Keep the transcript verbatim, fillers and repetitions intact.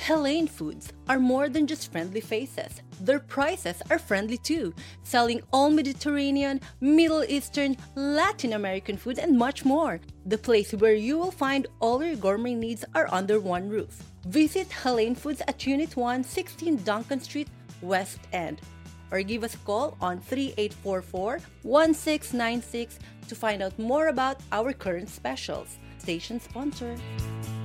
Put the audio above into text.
Helene Foods are more than just friendly faces. Their prices are friendly too, selling all Mediterranean, Middle Eastern, Latin American food and much more. The place where you will find all your gourmet needs are under one roof. Visit Helene Foods at Unit one, sixteen Duncan Street, West End. Or give us a call on three eight four four, one six nine six to find out more about our current specials. Station sponsor.